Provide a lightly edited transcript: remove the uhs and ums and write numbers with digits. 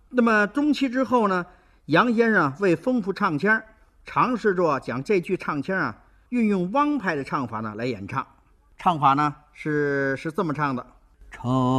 那么中期之后呢，杨先生为丰富唱腔，尝试着将这句唱腔运用汪派的唱法呢来演唱。唱法呢是这么唱的：唱